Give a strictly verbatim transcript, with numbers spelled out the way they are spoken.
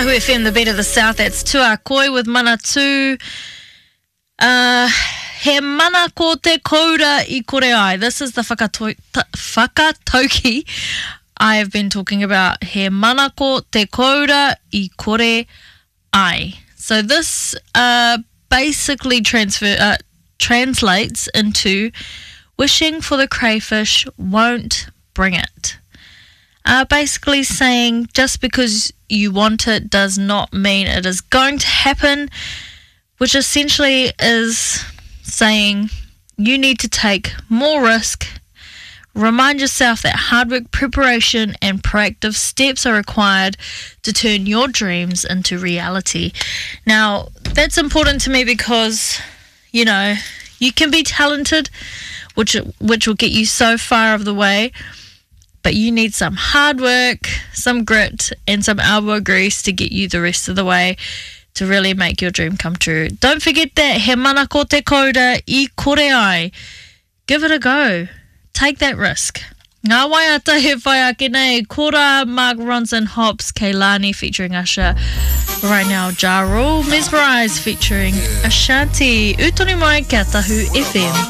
Tahu F M, the beat of the South. That's Tu A Koi with Mana Tu. Uh, he mana ko te koura I kore ai. This is the whakatoi, ta, whakatauki I have been talking about. He mana ko te koura I kore ai. So this uh, basically transfer uh, translates into wishing for the crayfish won't bring it. Uh, basically saying just because you want it does not mean it is going to happen, which essentially is saying you need to take more risk. Remind yourself that hard work, preparation, and proactive steps are required to turn your dreams into reality. Now, that's important to me because, you know, you can be talented, which which will get you so far of the way, but you need some hard work, some grit, and some elbow grease to get you the rest of the way to really make your dream come true. Don't forget that he mana ko te koura I kore ai. Give it a go. Take that risk. Ngā waiata he whai ake nei, Kora, Mark Ronson, Hops, Keilani featuring Usher. Right now, Ja Rule, Mesmerize featuring Ashanti. Utoni mai kia Tahu F M.